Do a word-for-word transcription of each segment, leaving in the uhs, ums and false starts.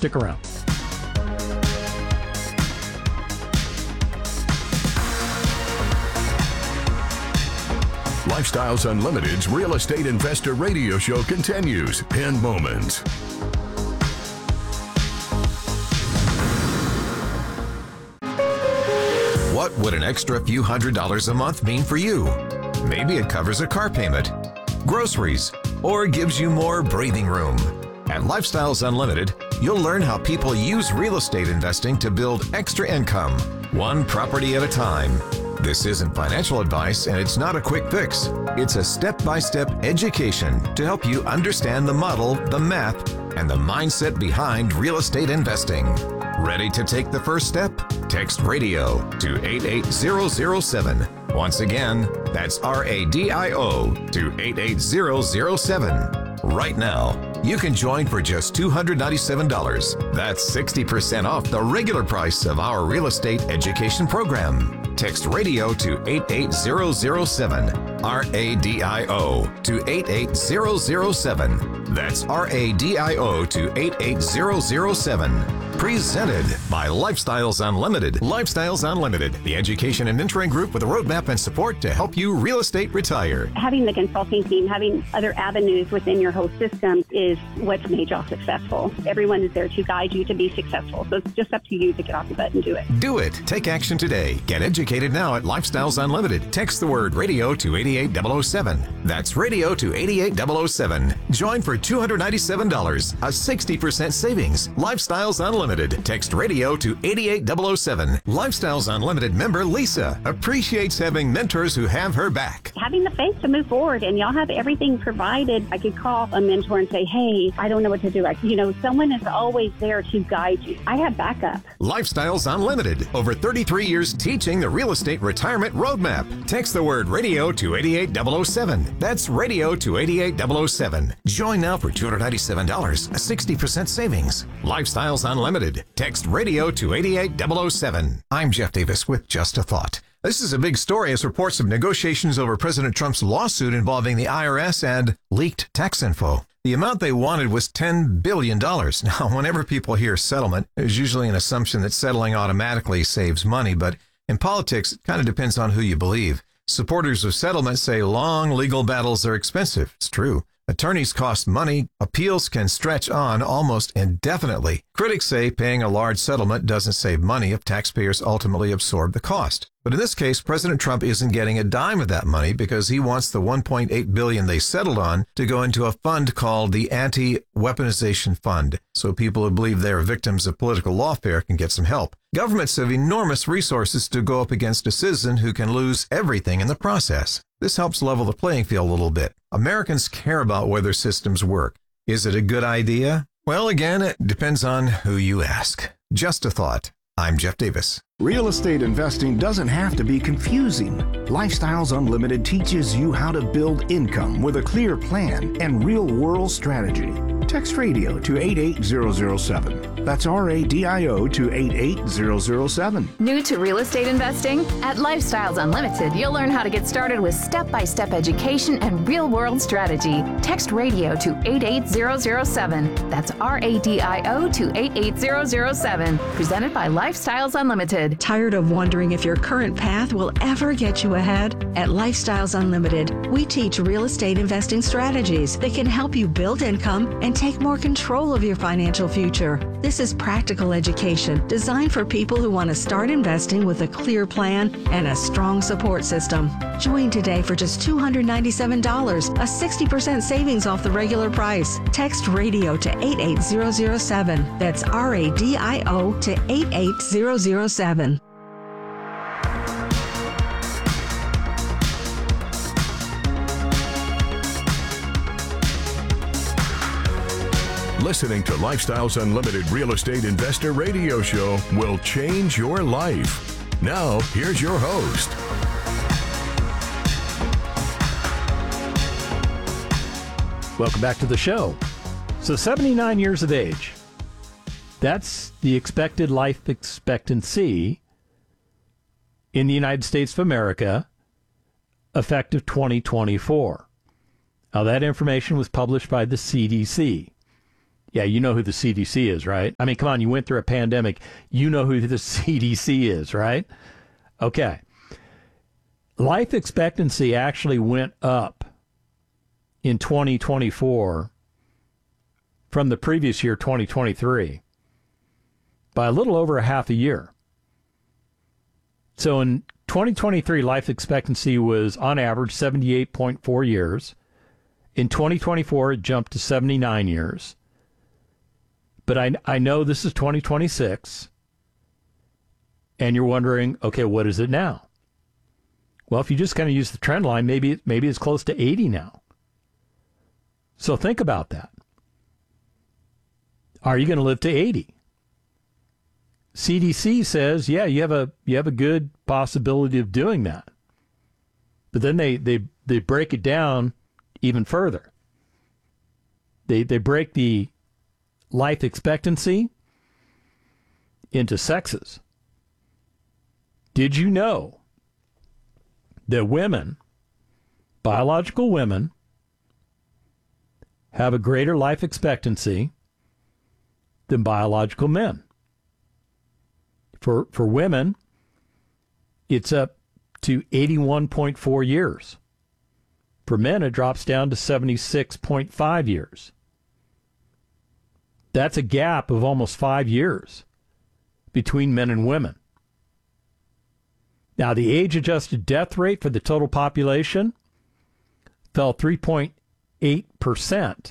Stick around. Lifestyles Unlimited's Real Estate Investor Radio Show continues in moments. What would an extra few hundred dollars a month mean for you? Maybe it covers a car payment, groceries, or gives you more breathing room. At Lifestyles Unlimited, you'll learn how people use real estate investing to build extra income, one property at a time. This isn't financial advice, and it's not a quick fix. It's a step-by-step education to help you understand the model, the math, and the mindset behind real estate investing. Ready to take the first step? Text RADIO to eight eight zero zero seven. Once again, that's R A D I O to eight eight zero zero seven. Right now, you can join for just two hundred ninety-seven dollars. That's sixty percent off the regular price of our real estate education program. Text RADIO to eight eight zero zero seven. R A D I O to eight eight zero zero seven. That's R A D I O to eight eight zero zero seven. Presented by Lifestyles Unlimited. Lifestyles Unlimited, the education and mentoring group with a roadmap and support to help you real estate retire. Having the consulting team, having other avenues within your whole system is what's made y'all successful. Everyone is there to guide you to be successful. So it's just up to you to get off the butt and do it. Do it. Take action today. Get educated now at Lifestyles Unlimited. Text the word radio to eight eight zero zero seven. That's radio to eight eight zero zero seven. Join for two hundred ninety-seven dollars, a sixty percent savings. Lifestyles Unlimited. Text radio to eight eight zero zero seven. Lifestyles Unlimited member Lisa appreciates having mentors who have her back. Having the faith to move forward, and y'all have everything provided. I could call a mentor and say, hey, I don't know what to do. I, you know, someone is always there to guide you. I have backup. Lifestyles Unlimited. Over thirty-three years teaching the real estate retirement roadmap. Text the word radio to eight eight zero zero seven. That's radio to eight eight zero zero seven. Join now for two hundred ninety-seven dollars, a sixty percent savings. Lifestyles Unlimited. Text radio to eight eight zero zero seven. I'm Jeff Davis with Just a Thought. This is a big story as reports of negotiations over President Trump's lawsuit involving the I R S and leaked tax info. The amount they wanted was ten billion dollars. Now, whenever people hear settlement, there's usually an assumption that settling automatically saves money, but in politics, it kind of depends on who you believe. Supporters of settlement say long legal battles are expensive. It's true. Attorneys cost money. Appeals can stretch on almost indefinitely. Critics say paying a large settlement doesn't save money if taxpayers ultimately absorb the cost. But in this case, President Trump isn't getting a dime of that money because he wants the one point eight billion dollars they settled on to go into a fund called the Anti-Weaponization Fund, so people who believe they are victims of political lawfare can get some help. Governments have enormous resources to go up against a citizen who can lose everything in the process. This helps level the playing field a little bit. Americans care about whether systems work. Is it a good idea? Well, again, it depends on who you ask. Just a thought. I'm Jeff Davis. Real estate investing doesn't have to be confusing. Lifestyles Unlimited teaches you how to build income with a clear plan and real-world strategy. Text radio to eight eight zero zero seven. That's R A D I O to eight eight zero zero seven. New to real estate investing? At Lifestyles Unlimited, you'll learn how to get started with step-by-step education and real-world strategy. Text radio to eight eight zero zero seven. That's R A D I O to eight eight zero zero seven. Presented by Lifestyles Unlimited. Tired of wondering if your current path will ever get you ahead? At Lifestyles Unlimited, we teach real estate investing strategies that can help you build income and take more control of your financial future. This is practical education designed for people who want to start investing with a clear plan and a strong support system. Join today for just two hundred ninety-seven dollars, a sixty percent savings off the regular price. Text radio to eight eight zero zero seven. That's R A D I O to eight eight zero zero seven. Listening to Lifestyles Unlimited Real Estate Investor Radio Show will change your life. Now, here's your host. Welcome back to the show. So seventy-nine years of age. That's the expected life expectancy in the United States of America, effective twenty twenty-four. Now, that information was published by the C D C. Yeah, you know who the C D C is, right? I mean, come on, you went through a pandemic. You know who the C D C is, right? Okay. Life expectancy actually went up in twenty twenty-four from the previous year, twenty twenty-three, by a little over a half a year. So in twenty twenty-three, life expectancy was on average seventy-eight point four years. In twenty twenty-four, it jumped to seventy-nine years. But I, I know this is twenty twenty-six, and you're wondering, okay, what is it now? Well, if you just kind of use the trend line, maybe, maybe it's close to eighty now. So think about that. Are you going to live to eighty? C D C says, yeah, you have a you have a good possibility of doing that. But then they, they, they break it down even further. They they break the life expectancy into sexes. Did you know that women, biological women, have a greater life expectancy than biological men? For for women, it's up to eighty-one point four years. For men, it drops down to seventy-six point five years. That's a gap of almost five years between men and women. Now, the age-adjusted death rate for the total population fell three point eight percent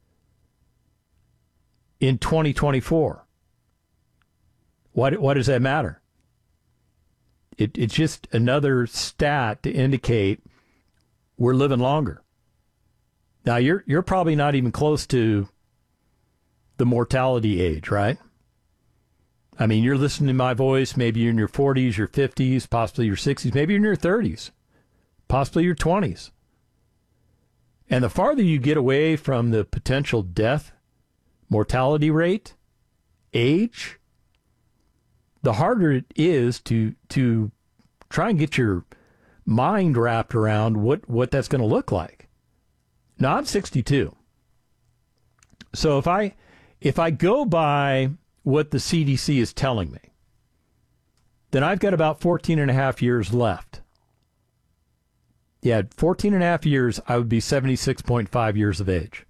in twenty twenty-four. What, what does that matter? It, it's just another stat to indicate we're living longer. Now, you're you're probably not even close to the mortality age, right? I mean, you're listening to my voice. Maybe you're in your forties, your fifties, possibly your sixties. Maybe you're in your thirties, possibly your twenties. And the farther you get away from the potential death, mortality rate, age, the harder it is to to try and get your mind wrapped around what, what that's going to look like. Now, I'm sixty-two. So if I if I go by what the C D C is telling me, then I've got about fourteen and a half years left. Yeah, fourteen and a half years, I would be seventy-six point five years of age.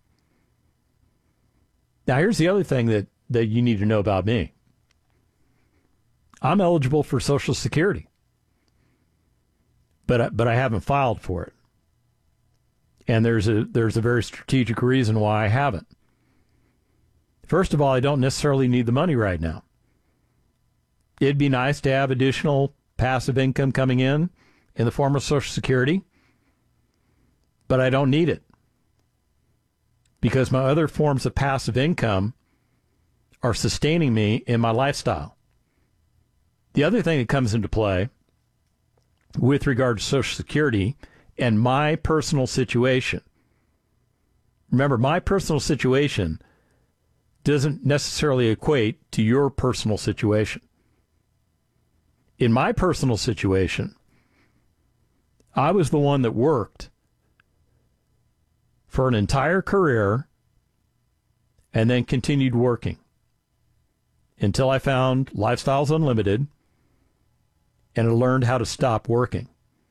Now, here's the other thing that, that you need to know about me. I'm eligible for Social Security, but I, but I haven't filed for it. And there's a there's a very strategic reason why I haven't. First of all, I don't necessarily need the money right now. It'd be nice to have additional passive income coming in in the form of Social Security, but I don't need it because my other forms of passive income are sustaining me in my lifestyle. The other thing that comes into play with regard to Social Security and my personal situation, remember, my personal situation doesn't necessarily equate to your personal situation. In my personal situation, I was the one that worked for an entire career and then continued working until I found Lifestyles Unlimited and I learned how to stop working.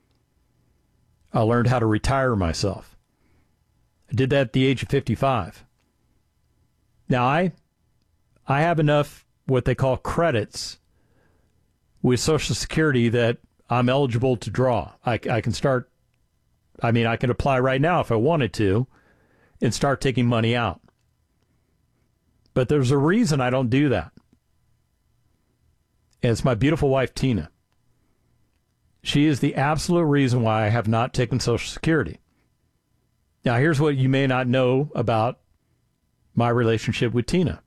I learned how to retire myself. I did that at the age of fifty-five. Now, I I have enough what they call credits with Social Security that I'm eligible to draw. I, I can start, I mean, I can apply right now if I wanted to and start taking money out. But there's a reason I don't do that. And it's my beautiful wife, Tina. She is the absolute reason why I have not taken Social Security. Now, here's what you may not know about my relationship with Tina.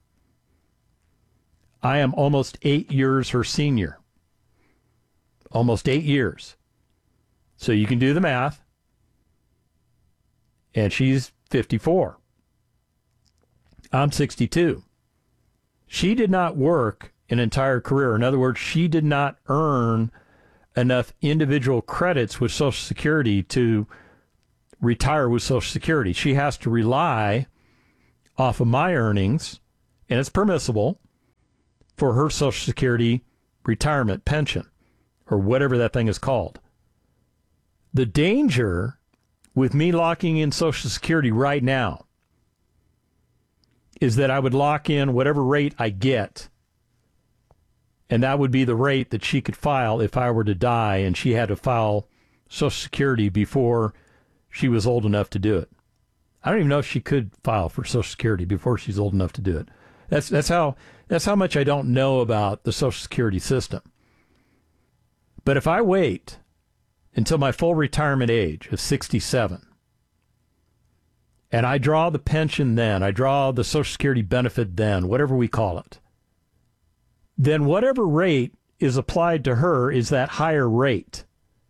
I am almost eight years her senior. Almost eight years. So you can do the math. And she's fifty-four. I'm sixty-two. She did not work an entire career. In other words, she did not earn enough individual credits with Social Security to retire with Social Security. She has to rely off of my earnings and it's permissible, for her Social Security retirement pension, or whatever that thing is called. The danger with me locking in Social Security right now is that I would lock in whatever rate I get, and that would be the rate that she could file if I were to die and she had to file Social Security before she was old enough to do it. I don't even know if she could file for Social Security before she's old enough to do it. That's that's how that's how much I don't know about the Social Security system. But if I wait until my full retirement age of sixty-seven, and I draw the pension then, I draw the Social Security benefit then, whatever we call it, then whatever rate is applied to her is that higher rate.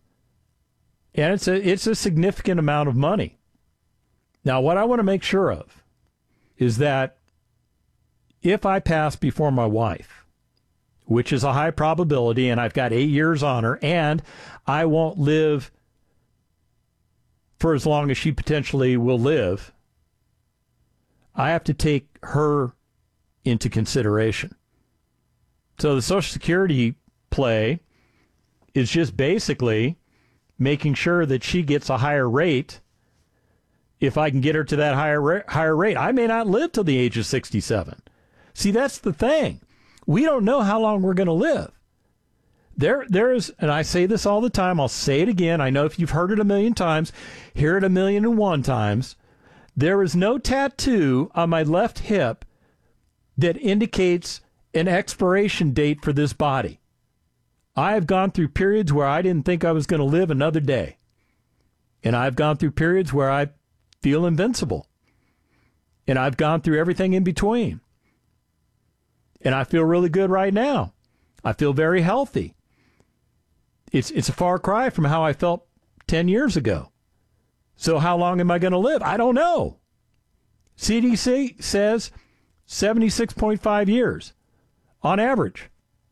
And it's a it's a significant amount of money. Now, what I want to make sure of is that if I pass before my wife, which is a high probability, and I've got eight years on her, and I won't live for as long as she potentially will live, I have to take her into consideration. So the Social Security play is just basically making sure that she gets a higher rate. If I can get her to that higher ra- higher rate, I may not live till the age of sixty-seven. See, that's the thing. We don't know how long we're going to live. There, there is, and I say this all the time, I'll say it again. I know if you've heard it a million times, hear it a million and one times. There is no tattoo on my left hip that indicates an expiration date for this body. I have gone through periods where I didn't think I was going to live another day. And I've gone through periods where I feel invincible. And I've gone through everything in between. And I feel really good right now. I feel very healthy. It's it's a far cry from how I felt ten years ago. So how long am I going to live? I don't know. C D C says seventy-six point five years on average.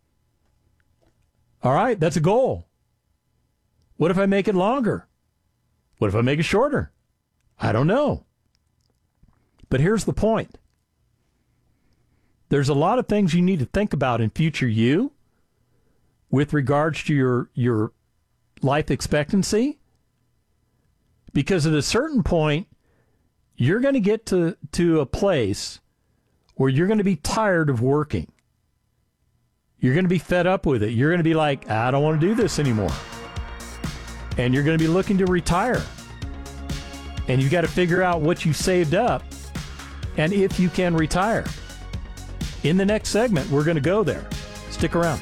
All right, that's a goal. What if I make it longer? What if I make it shorter? I don't know. But here's the point. There's a lot of things you need to think about in future you with regards to your your life expectancy. Because at a certain point, you're going to get to, to a place where you're going to be tired of working. You're going to be fed up with it. You're going to be like, I don't want to do this anymore. And you're going to be looking to retire. And you've got to figure out what you saved up and if you can retire. In the next segment, we're going to go there. Stick around.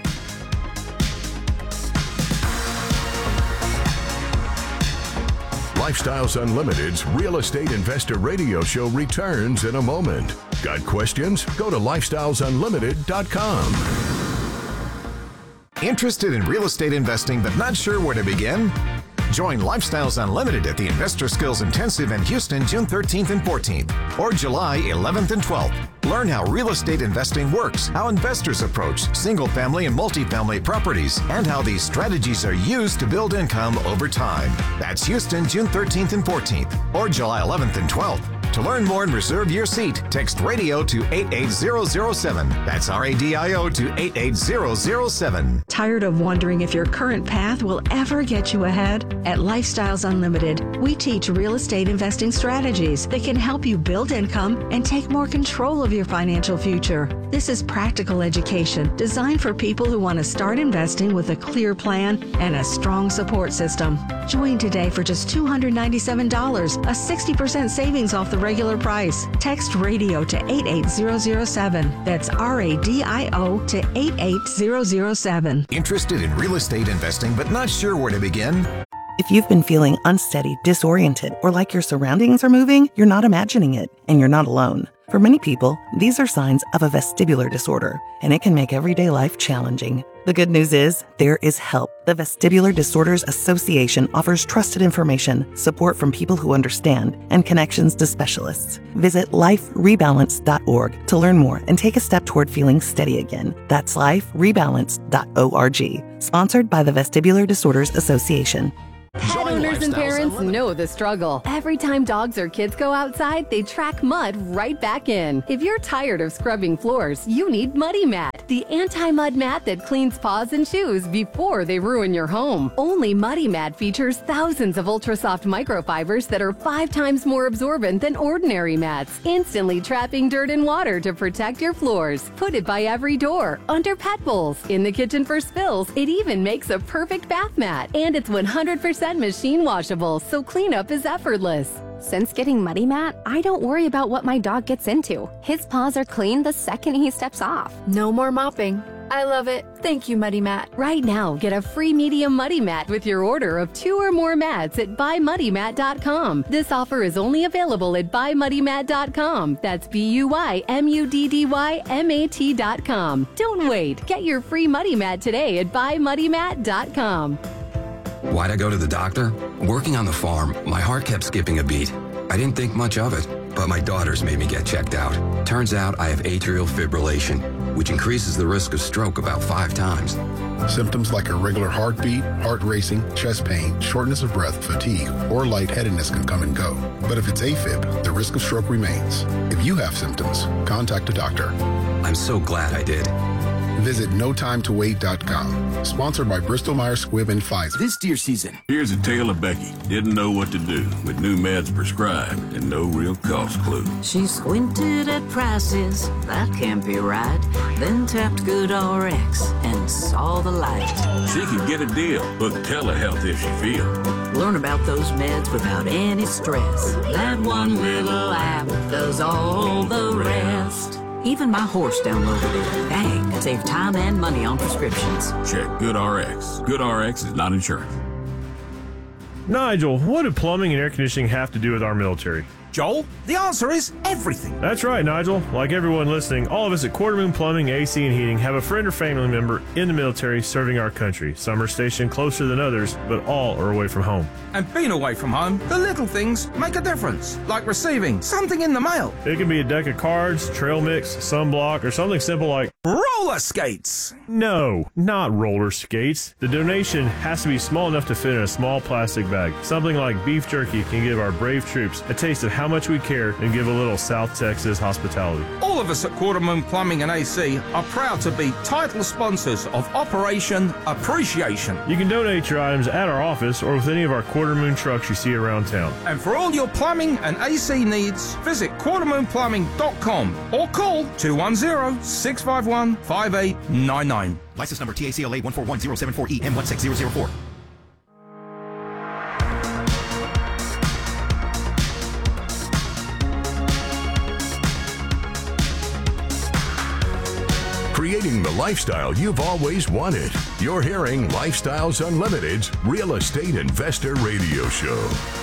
Lifestyles Unlimited's Real Estate Investor Radio Show returns in a moment. Got questions? Go to lifestyles unlimited dot com. Interested in real estate investing but not sure where to begin? Join Lifestyles Unlimited at the Investor Skills Intensive in Houston, June thirteenth and fourteenth, or July eleventh and twelfth. Learn how real estate investing works, how investors approach single-family and multifamily properties, and how these strategies are used to build income over time. That's Houston, June thirteenth and fourteenth, or July eleventh and twelfth. To learn more and reserve your seat, text radio to eight eight zero zero seven. That's R A D I O to eight eight zero zero seven. Tired of wondering if your current path will ever get you ahead? At Lifestyles Unlimited, we teach real estate investing strategies that can help you build income and take more control of your financial future. This is practical education designed for people who want to start investing with a clear plan and a strong support system. Join today for just two hundred ninety-seven dollars, a sixty percent savings off the regular price. Text radio to eight eight zero zero seven. That's R A D I O to eight eight zero zero seven. Interested in real estate investing but not sure where to begin? If you've been feeling unsteady, disoriented, or like your surroundings are moving, you're not imagining it, and you're not alone. For many people, these are signs of a vestibular disorder, and it can make everyday life challenging. The good news is, there is help. The Vestibular Disorders Association offers trusted information, support from people who understand, and connections to specialists. Visit life rebalance dot org to learn more and take a step toward feeling steady again. That's life rebalance dot org. Sponsored by the Vestibular Disorders Association. Pet owners and parents know the struggle. Every time dogs or kids go outside, they track mud right back in. If you're tired of scrubbing floors, you need Muddy Mat, the anti-mud mat that cleans paws and shoes before they ruin your home. Only Muddy Mat features thousands of ultra-soft microfibers that are five times more absorbent than ordinary mats, instantly trapping dirt and water to protect your floors. Put it by every door, under pet bowls, in the kitchen for spills. It even makes a perfect bath mat, and it's one hundred percent machine washable, so cleanup is effortless. Since getting Muddy Mat, I don't worry about what my dog gets into. His paws are clean the second he steps off. No more mopping. I love it. Thank you, Muddy Mat. Right now, get a free medium Muddy Mat with your order of two or more mats at buy muddy mat dot com. This offer is only available at buy muddy mat dot com. That's B U Y M U D D Y M A T dot com. Don't wait. Get your free Muddy Mat today at buy muddy mat dot com. Why'd I go to the doctor? Working on the farm, my heart kept skipping a beat. I didn't think much of it, but my daughters made me get checked out. Turns out I have atrial fibrillation, which increases the risk of stroke about five times. Symptoms like irregular heartbeat, heart racing, chest pain, shortness of breath, fatigue, or lightheadedness can come and go. But if it's AFib, the risk of stroke remains. If you have symptoms, contact a doctor. I'm so glad I did. Visit no time to wait dot com. Sponsored by Bristol Myers Squibb and Pfizer. This deer season. Here's a tale of Becky. Didn't know what to do with new meds prescribed and no real cost clue. She squinted at prices, that can't be right. Then tapped GoodRx and saw the light. She could get a deal, book telehealth if she feel. Learn about those meds without any stress. That one little app does all the rest. Even my horse downloaded it. Dang, save time and money on prescriptions. Check GoodRx. GoodRx is not insurance. Nigel, what do plumbing and air conditioning have to do with our military? Joel, the answer is everything. That's right, Nigel. Like everyone listening, all of us at Quarter Moon Plumbing, A C and Heating have a friend or family member in the military serving our country. Some are stationed closer than others, but all are away from home. And being away from home, the little things make a difference, like receiving something in the mail. It can be a deck of cards, trail mix, sunblock, or something simple like roller skates. No, not roller skates. The donation has to be small enough to fit in a small plastic bag. Something like beef jerky can give our brave troops a taste of how much we care and give a little South Texas hospitality. All of us at Quarter Moon Plumbing and A C are proud to be title sponsors of Operation Appreciation. You can donate your items at our office or with any of our Quarter Moon trucks you see around town. And for all your plumbing and A C needs, visit quarter moon plumbing dot com or call two one zero, six five one, five eight nine nine. License number T A C L A one four one zero seven four E M one six zero zero four. Creating the lifestyle you've always wanted. You're hearing Lifestyles Unlimited's Real Estate Investor Radio Show.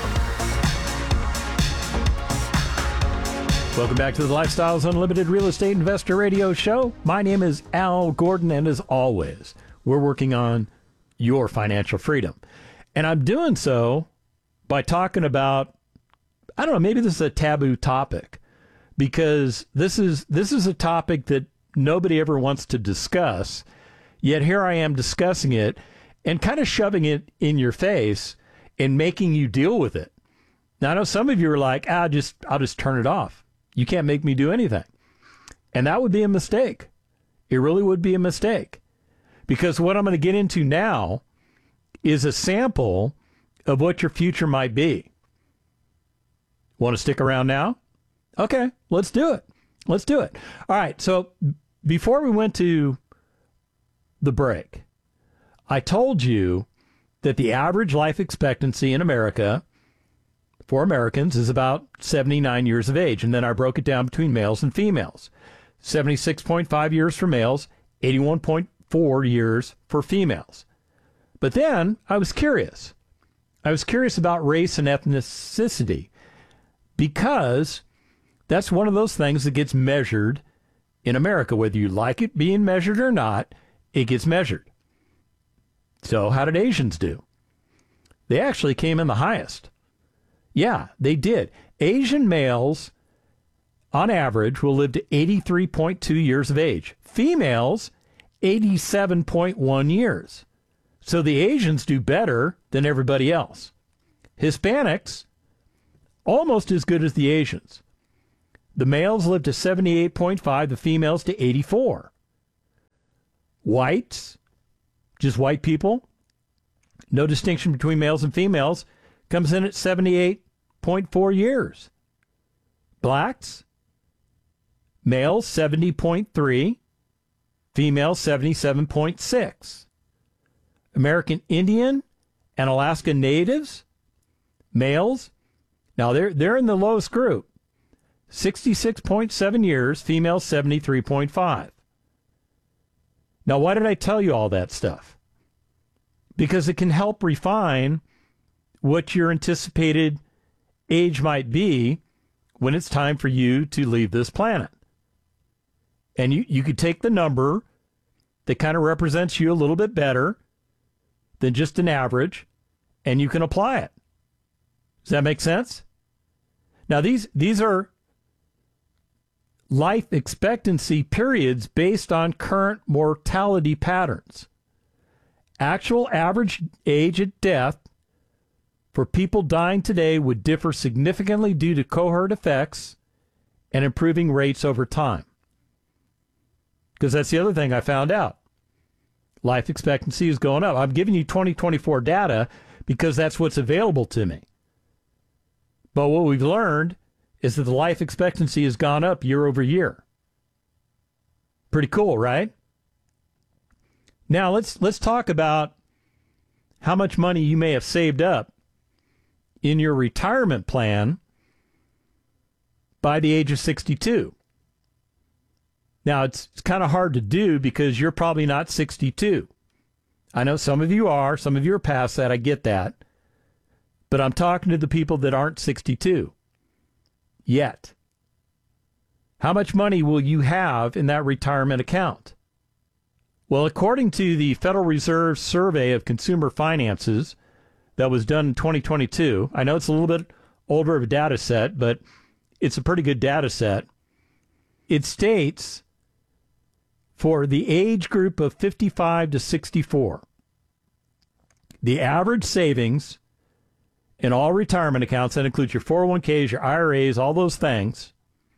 Welcome back to the Lifestyles Unlimited Real Estate Investor Radio Show. My name is Al Gordon, and as always, we're working on your financial freedom. And I'm doing so by talking about, I don't know, maybe this is a taboo topic, because this is this is a topic that nobody ever wants to discuss, yet here I am discussing it and kind of shoving it in your face and making you deal with it. Now, I know some of you are like, ah, just, I'll just turn it off. You can't make me do anything. And that would be a mistake. It really would be a mistake. Because what I'm going to get into now is a sample of what your future might be. Want to stick around now? Okay, let's do it. Let's do it. All right, so before we went to the break, I told you that the average life expectancy in America for Americans is about seventy-nine years of age, and then I broke it down between males and females. seventy-six point five years for males, eighty-one point four years for females. But then I was curious. I was curious about race and ethnicity, because that's one of those things that gets measured in America. Whether you like it being measured or not, it gets measured. So how did Asians do? They actually came in the highest. Yeah, they did. Asian males, on average, will live to eighty-three point two years of age. Females, eighty-seven point one years. So the Asians do better than everybody else. Hispanics, almost as good as the Asians. The males live to seventy-eight point five, the females to eighty-four. Whites, just white people, no distinction between males and females, comes in at seventy-eight point four years. Blacks, males seventy point three, females seventy-seven point six. American Indian and Alaska Natives, males, now they're they're in the lowest group, sixty-six point seven years, females seventy-three point five. Now, why did I tell you all that stuff? Because it can help refine what your anticipated age might be when it's time for you to leave this planet. And you, you could take the number that kind of represents you a little bit better than just an average, and you can apply it. Does that make sense? Now, these these are life expectancy periods based on current mortality patterns. Actual average age at death for people dying today would differ significantly due to cohort effects and improving rates over time. Because that's the other thing I found out. Life expectancy is going up. I'm giving you twenty twenty-four data because that's what's available to me. But what we've learned is that the life expectancy has gone up year over year. Pretty cool, right? Now let's let's talk about how much money you may have saved up in your retirement plan by the age of sixty-two. Now, it's, it's kind of hard to do because you're probably not sixty-two. I know some of you are. Some of you are past that. I get that. But I'm talking to the people that aren't sixty-two yet. How much money will you have in that retirement account? Well, according to the Federal Reserve Survey of Consumer Finances that was done in twenty twenty-two, I know it's a little bit older of a data set, but it's a pretty good data set. It states for the age group of fifty-five to sixty-four, the average savings in all retirement accounts, that includes your four oh one k's, your I R As, all those things,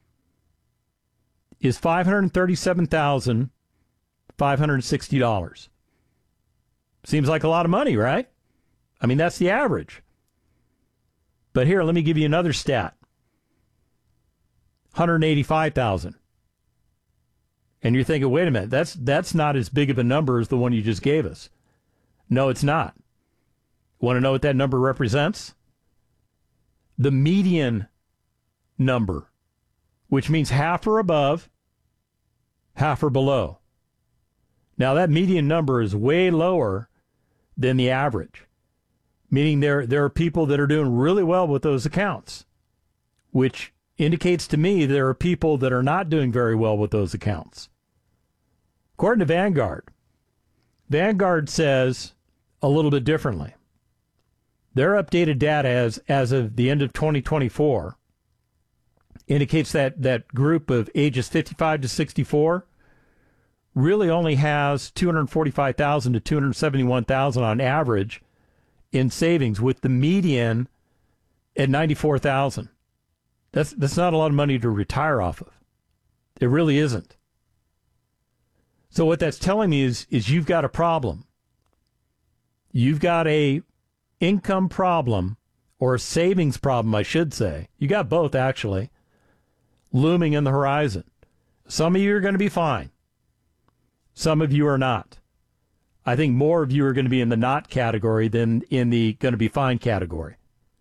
is five hundred thirty-seven thousand five hundred sixty dollars. Seems like a lot of money, right? I mean, that's the average. But here, let me give you another stat. one hundred eighty-five thousand dollars. And you're thinking, wait a minute, that's that's not as big of a number as the one you just gave us. No, it's not. Want to know what that number represents? The median number, which means half or above, half or below. Now, that median number is way lower than the average, meaning there, there are people that are doing really well with those accounts, which indicates to me there are people that are not doing very well with those accounts. According to Vanguard, Vanguard says a little bit differently. Their updated data as, as of the end of twenty twenty-four indicates that that group of ages fifty-five to sixty-four really only has two hundred forty-five thousand to two hundred seventy-one thousand on average in savings, with the median at ninety-four thousand. That's that's not a lot of money to retire off of. It really isn't. So what that's telling me is, is you've got a problem. You've got a income problem, or a savings problem, I should say. You got both, actually, looming in the horizon. Some of you are going to be fine. Some of you are not. I think more of you are going to be in the not category than in the going to be fine category.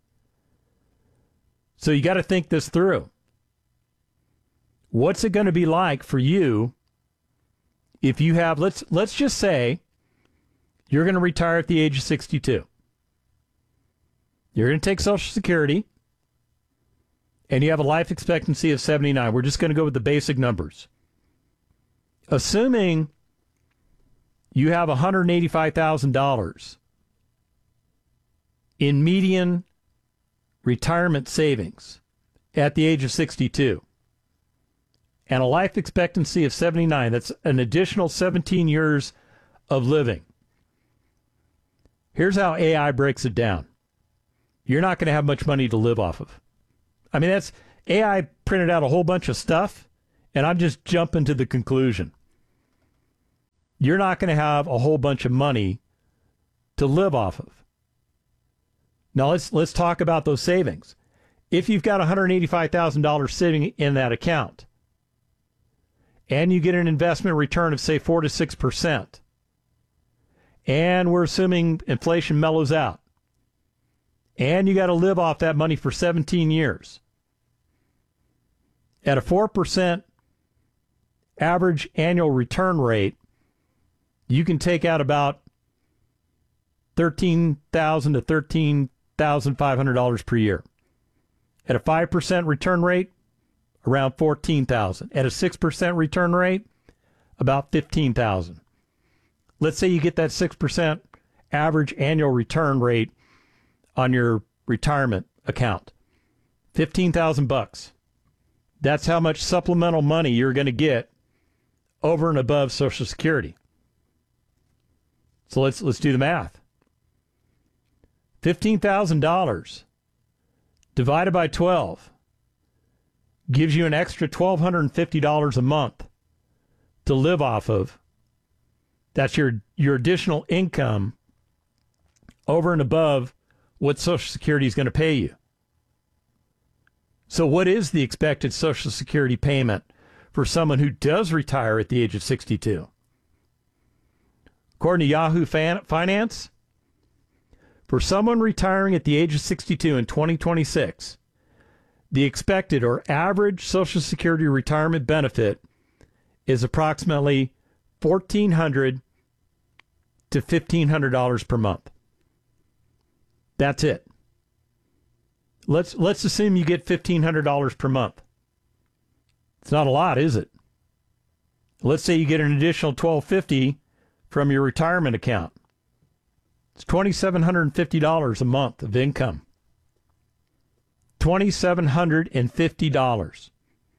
So you got to think this through. What's it going to be like for you if you have, let's let's just say you're going to retire at the age of sixty-two. You're going to take Social Security, and you have a life expectancy of seventy-nine. We're just going to go with the basic numbers. Assuming you have one hundred eighty-five thousand dollars in median retirement savings at the age of sixty-two, and a life expectancy of seventy-nine, that's an additional seventeen years of living. Here's how A I breaks it down. You're not going to have much money to live off of. I mean, that's A I printed out a whole bunch of stuff, and I'm just jumping to the conclusion. You're not going to have a whole bunch of money to live off of. Now, let's let's talk about those savings. If you've got one hundred eighty-five thousand dollars sitting in that account, and you get an investment return of, say, four to six percent, and we're assuming inflation mellows out, and you got to live off that money for seventeen years, at a four percent average annual return rate, you can take out about thirteen thousand dollars to thirteen thousand five hundred dollars per year. At a five percent return rate, around fourteen thousand dollars. At a six percent return rate, about fifteen thousand dollars. Let's say you get that six percent average annual return rate on your retirement account. fifteen thousand bucks. That's how much supplemental money you're going to get over and above Social Security. So let's let's do the math. fifteen thousand dollars divided by twelve gives you an extra one thousand two hundred fifty dollars a month to live off of. That's your, your additional income over and above what Social Security is going to pay you. So what is the expected Social Security payment for someone who does retire at the age of sixty-two? According to Yahoo Finance, for someone retiring at the age of sixty-two in twenty twenty-six, the expected or average Social Security retirement benefit is approximately fourteen hundred dollars to fifteen hundred dollars per month. That's it. Let's let's assume you get fifteen hundred dollars per month. It's not a lot, is it? Let's say you get an additional twelve fifty from your retirement account. It's two thousand seven hundred fifty dollars a month of income. two thousand seven hundred fifty dollars.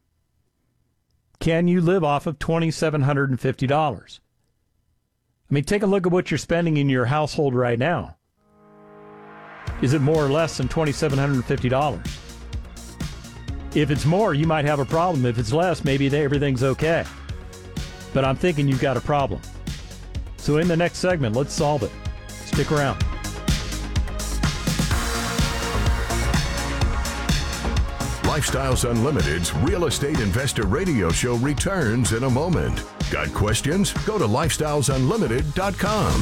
Can you live off of two thousand seven hundred fifty dollars? I mean, take a look at what you're spending in your household right now. Is it more or less than two thousand seven hundred fifty dollars? If it's more, you might have a problem. If it's less, maybe everything's okay. But I'm thinking you've got a problem. So in the next segment, let's solve it. Stick around. Lifestyles Unlimited's Real Estate Investor Radio Show returns in a moment. Got questions? Go to lifestyles unlimited dot com.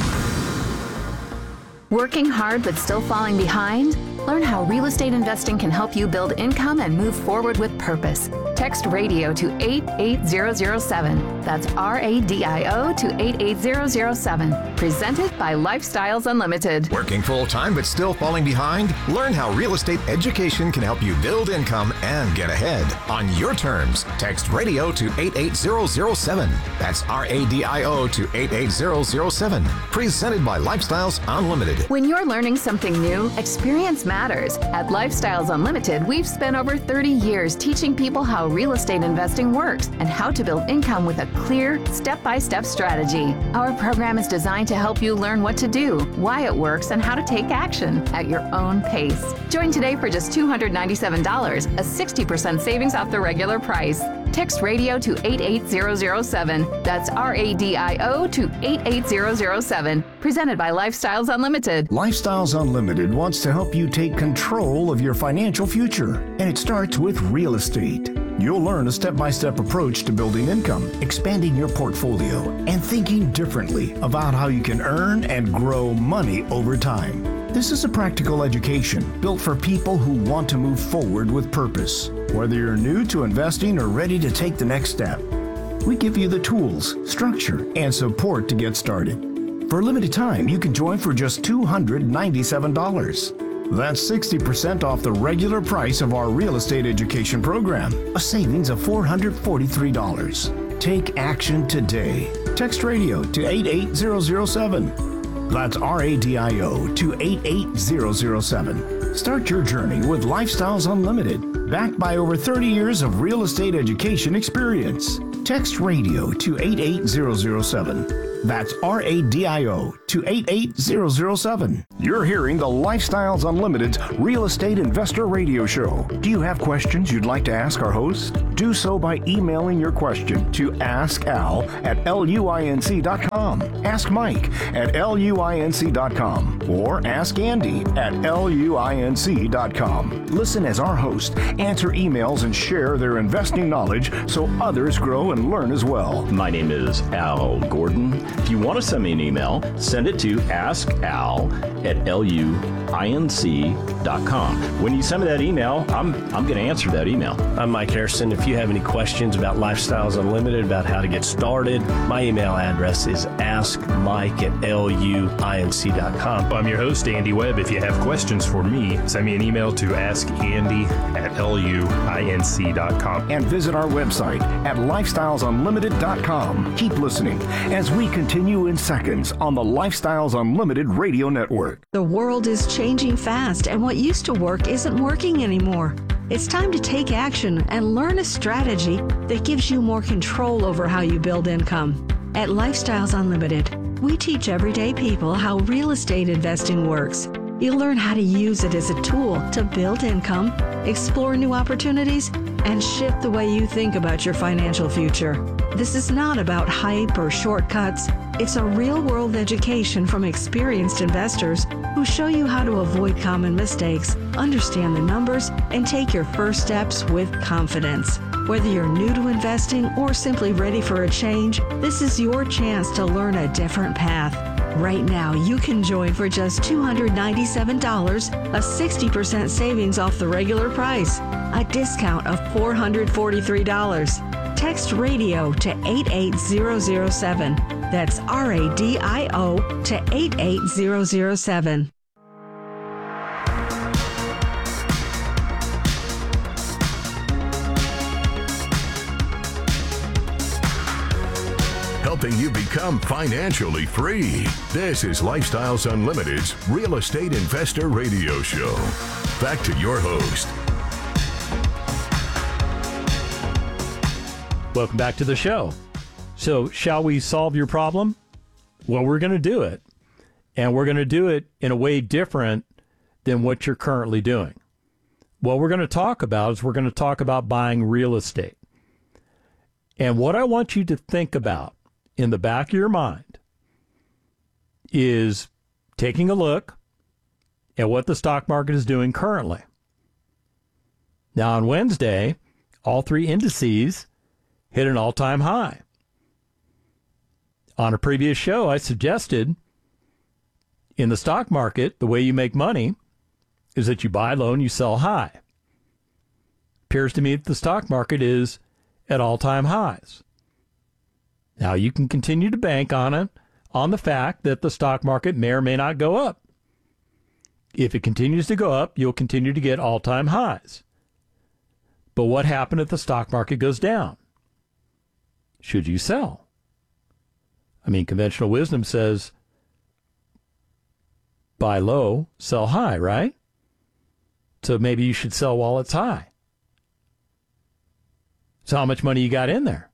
Working hard but still falling behind? Learn how real estate investing can help you build income and move forward with purpose. Text radio to eight eight zero zero seven. That's R A D I O to eight eight zero zero seven. Presented by Lifestyles Unlimited. Working full-time but still falling behind? Learn how real estate education can help you build income and get ahead. On your terms, text radio to eight eight zero zero seven. That's R A D I O to eight eight zero zero seven. Presented by Lifestyles Unlimited. When you're learning something new, experience matters. At Lifestyles Unlimited, we've spent over thirty years teaching people how real estate investing works and how to build income with a clear, step-by-step strategy. Our program is designed to help you learn what to do, why it works, and how to take action at your own pace. Join today for just two hundred ninety-seven dollars, a sixty percent savings off the regular price. Text radio to eight eight zero zero seven. That's R A D I O to eight eight zero zero seven. Presented by Lifestyles Unlimited. Lifestyles Unlimited wants to help you take control of your financial future, and it starts with real estate. You'll learn a step-by-step approach to building income, expanding your portfolio, and thinking differently about how you can earn and grow money over time. This is a practical education built for people who want to move forward with purpose. Whether you're new to investing or ready to take the next step, we give you the tools, structure, and support to get started. For a limited time, you can join for just two hundred ninety-seven dollars. That's sixty percent off the regular price of our real estate education program, a savings of four hundred forty-three dollars. Take action today. Text radio to eight eight zero zero seven. That's R A D I O to eight eight zero zero seven. Start your journey with Lifestyles Unlimited, backed by over thirty years of real estate education experience. Text radio to eight eight zero zero seven. That's R A D I O to eight eight zero zero seven. You're hearing the Lifestyles Unlimited's Real Estate Investor Radio Show. Do you have questions you'd like to ask our host? Do so by emailing your question to askal at luinc dot com, ask Mike at luinc dot com, or ask Andy at luinc dot com. Listen as our hosts answer emails and share their investing knowledge so others grow and learn as well. My name is Al Gordon. If you want to send me an email, send it to askal at luinc dot com. When you send me that email, I'm I'm going to answer that email. I'm Mike Harrison. If you have any questions about Lifestyles Unlimited, about how to get started, my email address is askmike at luinc dot com. I'm your host, Andy Webb. If you have questions for me, send me an email to askandy at luinc dot com. And visit our website at lifestyles unlimited dot com. Keep listening as we continue in seconds on the Lifestyles Unlimited Radio Network. The world is changing fast, and what used to work isn't working anymore. It's time to take action and learn a strategy that gives you more control over how you build income. At Lifestyles Unlimited, we teach everyday people how real estate investing works. You'll learn how to use it as a tool to build income, explore new opportunities, and shift the way you think about your financial future. This is not about hype or shortcuts. It's a real-world education from experienced investors who show you how to avoid common mistakes, understand the numbers, and take your first steps with confidence. Whether you're new to investing or simply ready for a change, this is your chance to learn a different path. Right now, you can join for just two hundred ninety-seven dollars, a sixty percent savings off the regular price, a discount of four hundred forty-three dollars. Text radio to eight eight zero zero seven. That's R A D I O to eight eight zero zero seven. Helping you become financially free. This is Lifestyles Unlimited's Real Estate Investor Radio Show. Back to your host. Welcome back to the show. So, shall we solve your problem? Well, we're going to do it. And we're going to do it in a way different than what you're currently doing. What we're going to talk about is we're going to talk about buying real estate. And what I want you to think about in the back of your mind is taking a look at what the stock market is doing currently. Now, on Wednesday, all three indices hit an all-time high. On a previous show, I suggested in the stock market, the way you make money is that you buy low and you sell high. Appears to me that the stock market is at all-time highs. Now, you can continue to bank on it, on the fact that the stock market may or may not go up. If it continues to go up, you'll continue to get all-time highs. But what happens if the stock market goes down? Should you sell? I mean, conventional wisdom says buy low, sell high, right? So maybe you should sell while it's high. So how much money you got in there?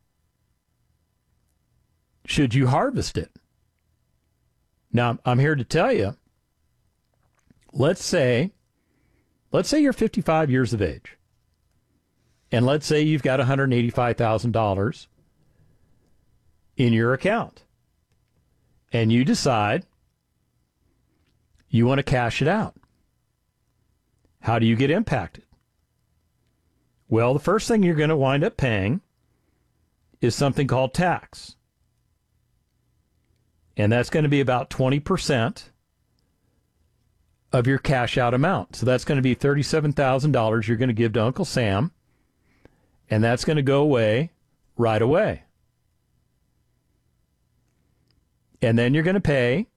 Should you harvest it? Now, I'm here to tell you, let's say, let's say you're fifty-five years of age. And let's say you've got one hundred eighty-five thousand dollars in your account. And you decide you want to cash it out. How do you get impacted? Well, the first thing you're going to wind up paying is something called tax. And that's going to be about twenty percent of your cash out amount. So that's going to be thirty-seven thousand dollars you're going to give to Uncle Sam. And that's going to go away right away. And then you're going to pay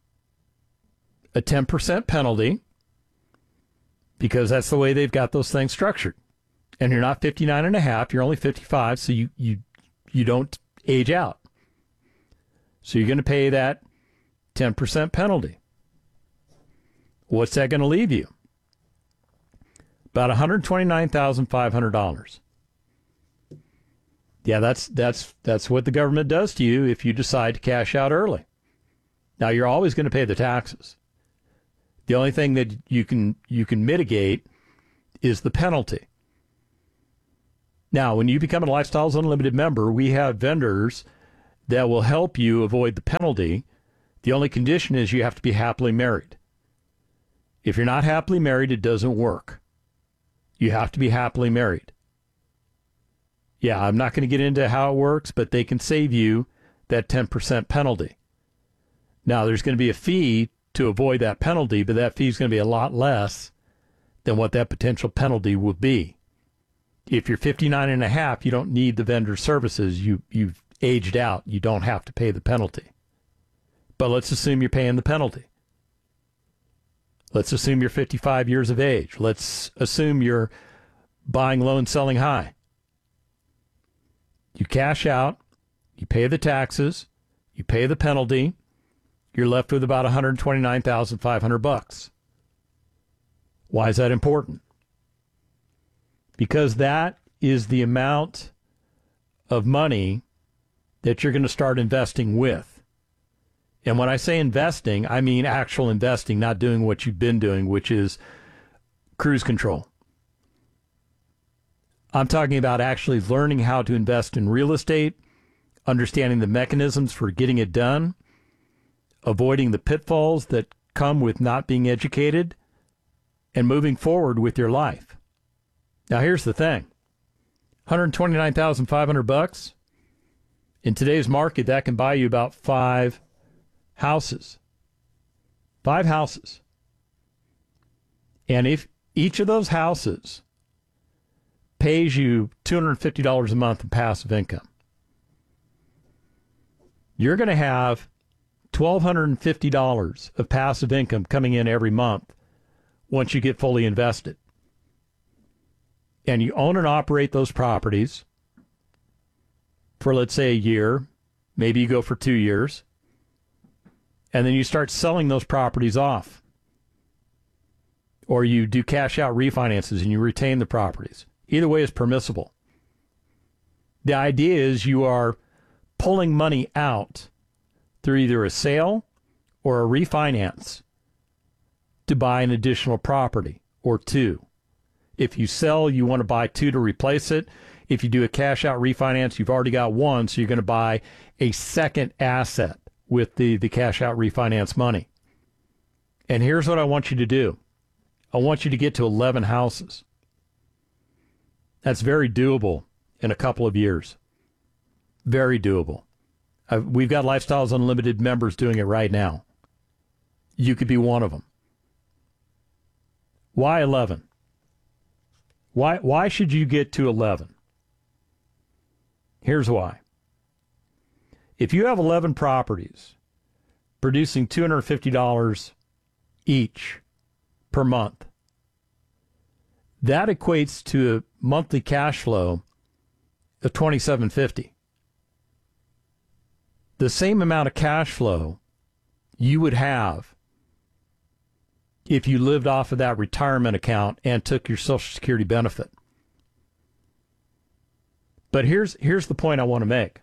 a ten percent penalty because that's the way they've got those things structured. And you're not fifty-nine and a half, you're only fifty-five, so you, you, you don't age out. So you're going to pay that ten percent penalty. What's that going to leave you? About one hundred twenty-nine thousand five hundred dollars. Yeah, that's that's that's what the government does to you if you decide to cash out early. Now, you're always going to pay the taxes. The only thing that you can you can mitigate is the penalty. Now, when you become a Lifestyles Unlimited member, we have vendors that will help you avoid the penalty. The only condition is you have to be happily married. If you're not happily married, it doesn't work. You have to be happily married. Yeah, I'm not going to get into how it works, but they can save you that ten percent penalty. Now, there's going to be a fee to avoid that penalty, but that fee is going to be a lot less than what that potential penalty would be. If you're fifty-nine and a half, you don't need the vendor services. You, you've aged out. You don't have to pay the penalty. But let's assume you're paying the penalty. Let's assume you're fifty-five years of age. Let's assume you're buying low and selling high. You cash out, you pay the taxes, you pay the penalty, you're left with about one hundred twenty-nine thousand five hundred bucks. Why is that important? Because that is the amount of money that you're going to start investing with. And when I say investing, I mean actual investing, not doing what you've been doing, which is cruise control. I'm talking about actually learning how to invest in real estate, understanding the mechanisms for getting it done, avoiding the pitfalls that come with not being educated, and moving forward with your life. Now, here's the thing. one hundred twenty-nine thousand five hundred bucks. In today's market, that can buy you about five houses. Five houses. And if each of those houses pays you two hundred fifty dollars a month in passive income, you're going to have one thousand two hundred fifty dollars of passive income coming in every month once you get fully invested. And you own and operate those properties for, let's say, a year. Maybe you go for two years. And then you start selling those properties off. Or you do cash out refinances and you retain the properties. Either way is permissible. The idea is you are pulling money out through either a sale or a refinance to buy an additional property or two. If you sell, you want to buy two to replace it. If you do a cash out refinance, you've already got one, so you're going to buy a second asset with the, the cash out refinance money. And here's what I want you to do. I want you to get to eleven houses. That's very doable in a couple of years. Very doable. Uh, we've got Lifestyles Unlimited members doing it right now. You could be one of them. Why eleven? Why, why should you get to eleven? Here's why. If you have eleven properties producing two hundred fifty dollars each per month, that equates to a monthly cash flow of twenty-seven fifty. The same amount of cash flow you would have if you lived off of that retirement account and took your Social Security benefit. But here's here's the point I want to make.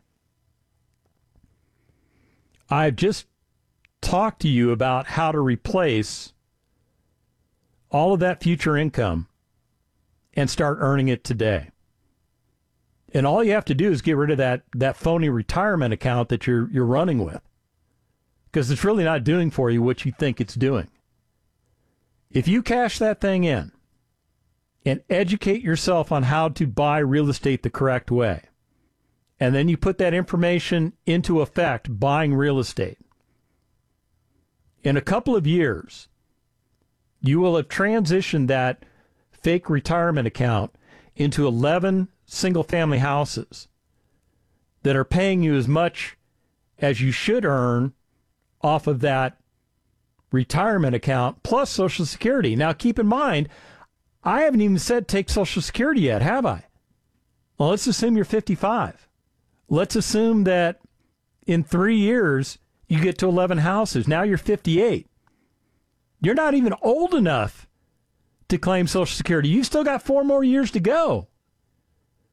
I've just talked to you about how to replace all of that future income and start earning it today. And all you have to do is get rid of that, that phony retirement account that you're you're running with, because it's really not doing for you what you think it's doing. If you cash that thing in and educate yourself on how to buy real estate the correct way, and then you put that information into effect buying real estate, in a couple of years, you will have transitioned that fake retirement account into eleven single-family houses that are paying you as much as you should earn off of that retirement account plus Social Security. Now, keep in mind, I haven't even said take Social Security yet, have I? Well, let's assume you're fifty-five. Let's assume that in three years you get to eleven houses. Now you're fifty-eight. You're not even old enough to claim Social Security. You've still got four more years to go.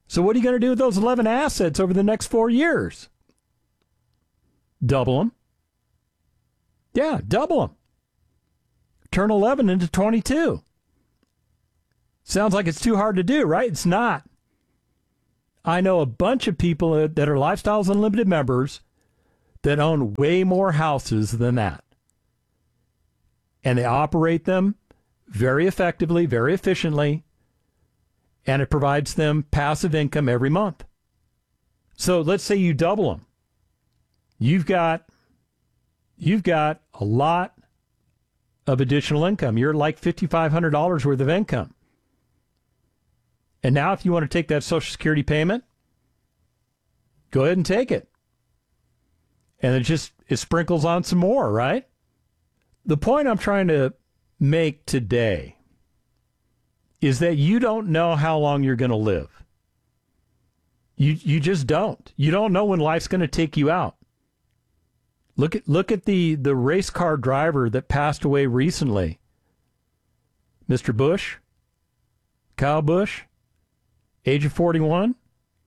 So what are you going to do with those eleven assets over the next four years? Double them. Yeah, double them. Turn eleven into twenty-two. Sounds like it's too hard to do, right? It's not. I know a bunch of people that are Lifestyles Unlimited members that own way more houses than that. And they operate them very effectively, very efficiently, and it provides them passive income every month. So let's say you double them. You've got, you've got a lot of additional income. You're like five thousand five hundred dollars worth of income. And now if you want to take that Social Security payment, go ahead and take it. And it just, it sprinkles on some more, right? The point I'm trying to make today is that you don't know how long you're going to live. You you just don't. You don't know when life's going to take you out. Look at look at the, the race car driver that passed away recently. Mister Busch, Kyle Busch, age of forty-one.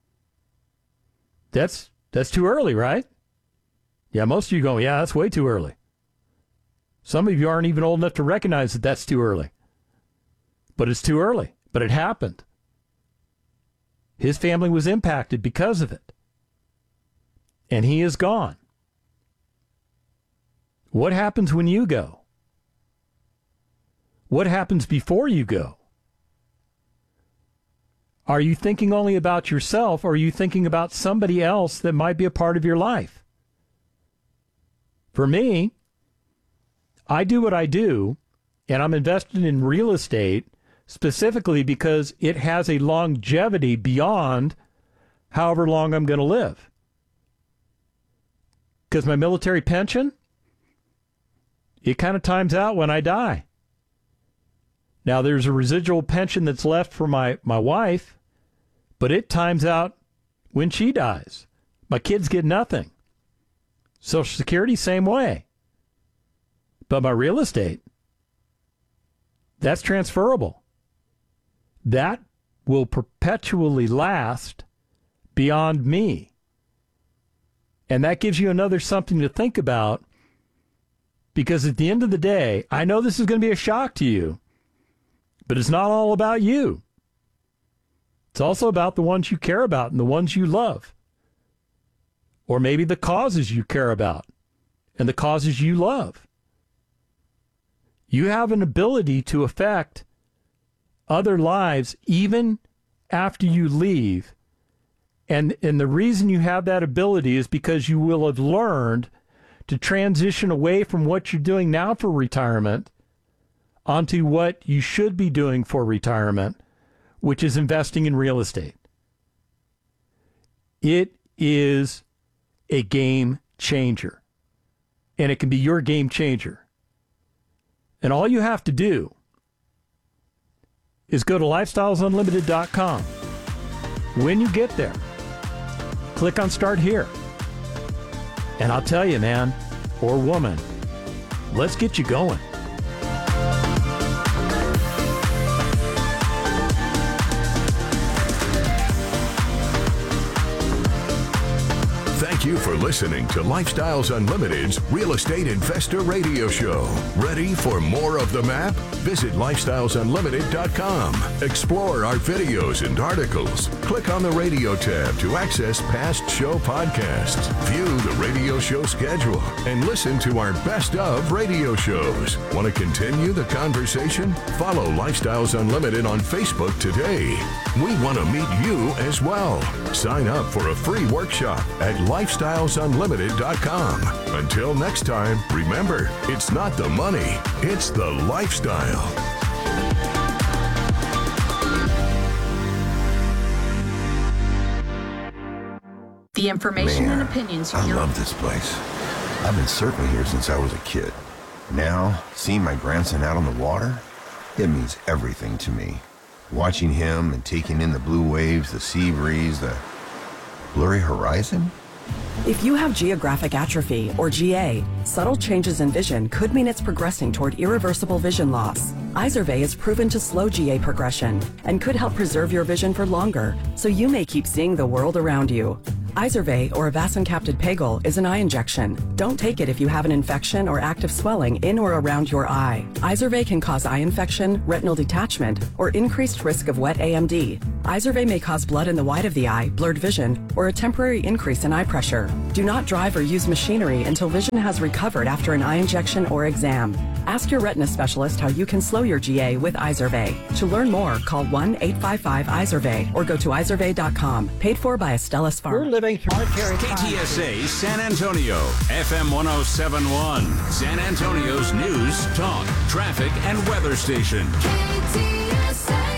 That's that's too early, right? Yeah, most of you go, yeah, that's way too early. Some of you aren't even old enough to recognize that that's too early. But it's too early. But it happened. His family was impacted because of it. And he is gone. What happens when you go? What happens before you go? Are you thinking only about yourself, or are you thinking about somebody else that might be a part of your life? For me, I do what I do, and I'm invested in real estate specifically because it has a longevity beyond however long I'm going to live. Because my military pension, it kind of times out when I die. Now, there's a residual pension that's left for my, my wife, but it times out when she dies. My kids get nothing. Social Security, same way. But my real estate, that's transferable. That will perpetually last beyond me. And that gives you another something to think about, because at the end of the day, I know this is going to be a shock to you, but it's not all about you. It's also about the ones you care about and the ones you love. Or maybe the causes you care about and the causes you love. You have an ability to affect other lives even after you leave. And, and the reason you have that ability is because you will have learned to transition away from what you're doing now for retirement onto what you should be doing for retirement, which is investing in real estate. It is a game changer, and it can be your game changer. And all you have to do is go to lifestyles unlimited dot com. When you get there, click on Start Here. And I'll tell you, man, or woman, let's get you going. Thank you for listening to Lifestyles Unlimited's Real Estate Investor Radio Show. Ready for more of the map? Visit lifestyles unlimited dot com. Explore our videos and articles. Click on the radio tab to access past show podcasts. View the radio show schedule and listen to our best of radio shows. Want to continue the conversation? Follow Lifestyles Unlimited on Facebook today. We want to meet you as well. Sign up for a free workshop at lifestyles unlimited dot com. Until next time, remember, it's not the money, it's the lifestyle. The information Man, and opinions I from your love this place. I've been surfing here since I was a kid. Now, seeing my grandson out on the water, it means everything to me. Watching him and taking in the blue waves, the sea breeze, the blurry horizon, If you have geographic atrophy, or G A, subtle changes in vision could mean it's progressing toward irreversible vision loss. Izervay is proven to slow G A progression and could help preserve your vision for longer, so you may keep seeing the world around you. Izervay, or avacincaptad pegol, is an eye injection. Don't take it if you have an infection or active swelling in or around your eye. Izervay can cause eye infection, retinal detachment, or increased risk of wet A M D. Izervay may cause blood in the white of the eye, blurred vision, or a temporary increase in eye pressure. Do not drive or use machinery until vision has recovered after an eye injection or exam. Ask your retina specialist how you can slow your G A with Izervay. To learn more, call one eight five five Izervay or go to izervay dot com. Paid for by Astellas Pharma. We're living through K T S A San Antonio, F M one oh seven point one, San Antonio's news, talk, traffic, and weather station. K T S A.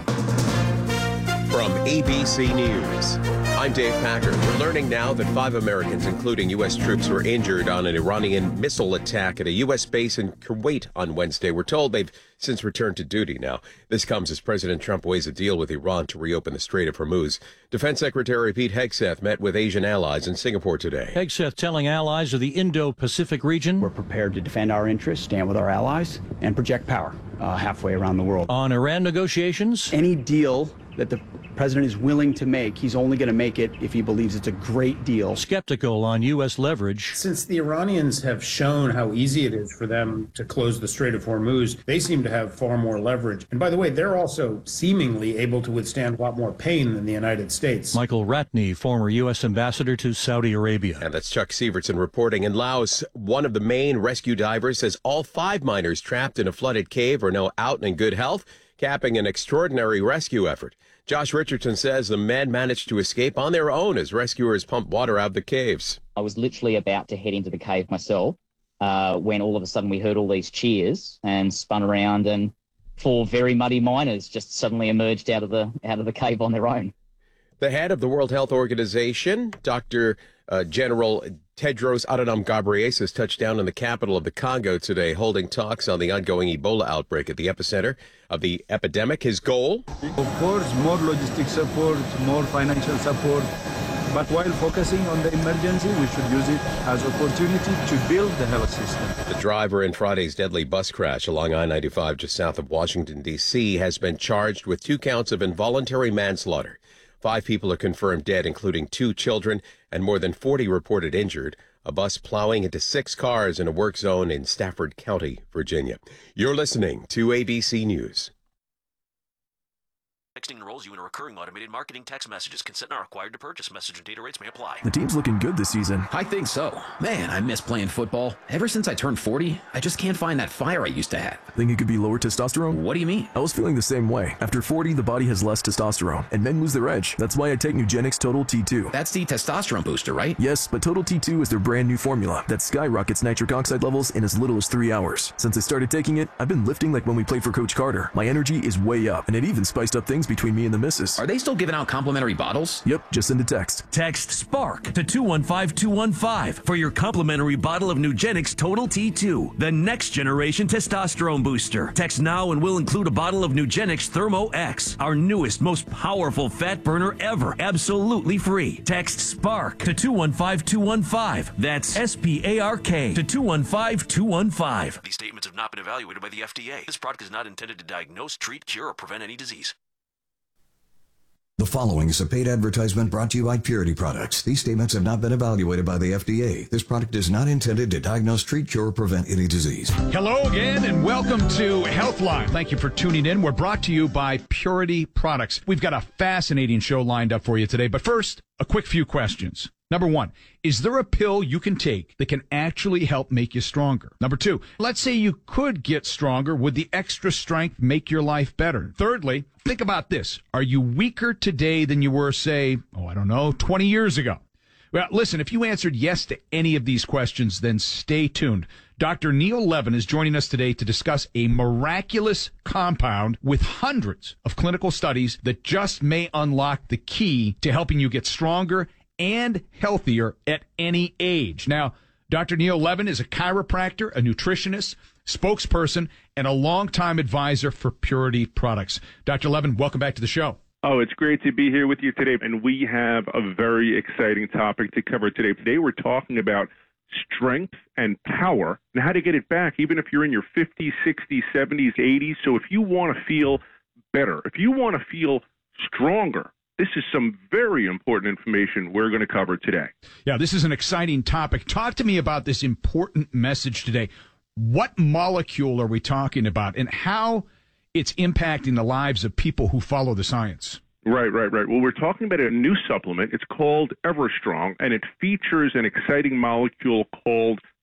From A B C News, I'm Dave Packer. We're learning now that five Americans, including U S troops, were injured on an Iranian missile attack at a U S base in Kuwait on Wednesday. We're told they've since returned to duty now. This comes as President Trump weighs a deal with Iran to reopen the Strait of Hormuz. Defense Secretary Pete Hegseth met with Asian allies in Singapore today. Hegseth telling allies of the Indo-Pacific region, we're prepared to defend our interests, stand with our allies, and project power uh, halfway around the world. On Iran negotiations, any deal that the president is willing to make, he's only going to make it if he believes it's a great deal. Skeptical on U S leverage. Since the Iranians have shown how easy it is for them to close the Strait of Hormuz, they seem to have far more leverage. And by the way, they're also seemingly able to withstand a lot more pain than the United States. Michael Ratney, former U S ambassador to Saudi Arabia. And that's Chuck Sievertson reporting. In Laos, one of the main rescue divers says all five miners trapped in a flooded cave are now out and in good health, capping an extraordinary rescue effort. Josh Richardson says the men managed to escape on their own as rescuers pumped water out of the caves. I was literally about to head into the cave myself uh, when all of a sudden we heard all these cheers and spun around, and four very muddy miners just suddenly emerged out of the out of the cave on their own. The head of the World Health Organization, Doctor Uh, General Tedros Adhanom Ghebreyesus, touched down in the capital of the Congo today, holding talks on the ongoing Ebola outbreak at the epicenter of the epidemic. His goal? Of course, more logistic support, more financial support. But while focusing on the emergency, we should use it as opportunity to build the health system. The driver in Friday's deadly bus crash along I ninety-five just south of Washington, D C has been charged with two counts of involuntary manslaughter. Five people are confirmed dead, including two children, and more than forty reported injured. A bus plowing into six cars in a work zone in Stafford County, Virginia. You're listening to A B C News. Texting enrolls you in a recurring automated marketing text messages. Consent not required to purchase. Message and data rates may apply. The team's looking good this season. I think so. Man, I miss playing football. Ever since I turned forty, I just can't find that fire I used to have. Think it could be lower testosterone? What do you mean? I was feeling the same way. After forty, the body has less testosterone, and men lose their edge. That's why I take Nugenix Total T two. That's the testosterone booster, right? Yes, but Total T two is their brand new formula that skyrockets nitric oxide levels in as little as three hours. Since I started taking it, I've been lifting like when we played for Coach Carter. My energy is way up, and it even spiced up things between me and the missus. Are they still giving out complimentary bottles? Yep, just send a text. Text SPARK to two one five two one five for your complimentary bottle of Nugenix Total T two, the next generation testosterone booster. Text now and we'll include a bottle of Nugenix Thermo X, our newest, most powerful fat burner ever, absolutely free. Text SPARK to two one five two one five. That's S P A R K to two one five two one five. These statements have not been evaluated by the F D A. This product is not intended to diagnose, treat, cure, or prevent any disease. The following is a paid advertisement brought to you by Purity Products. These statements have not been evaluated by the F D A. This product is not intended to diagnose, treat, cure, or prevent any disease. Hello again, and welcome to Healthline. Thank you for tuning in. We're brought to you by Purity Products. We've got a fascinating show lined up for you today, but first, a quick few questions. Number one, is there a pill you can take that can actually help make you stronger? Number two, let's say you could get stronger. Would the extra strength make your life better? Thirdly, think about this. Are you weaker today than you were, say, oh, I don't know, twenty years ago? Well, listen, if you answered yes to any of these questions, then stay tuned. Doctor Neil Levin is joining us today to discuss a miraculous compound with hundreds of clinical studies that just may unlock the key to helping you get stronger and healthier at any age. Now, Doctor Neil Levin is a chiropractor, a nutritionist, spokesperson, and a longtime advisor for Purity Products. Doctor Levin, welcome back to the show. Oh, it's great to be here with you today, and we have a very exciting topic to cover today. Today we're talking about strength and power and how to get it back, even if you're in your fifties, sixties, seventies, eighties. So if you want to feel better, if you want to feel stronger, this is some very important information we're going to cover today. Yeah, this is an exciting topic. Talk to me about this important message today. What molecule are we talking about, and how it's impacting the lives of people who follow the science? Right, right, right. Well, we're talking about a new supplement. It's called EverStrong, and it features an exciting molecule called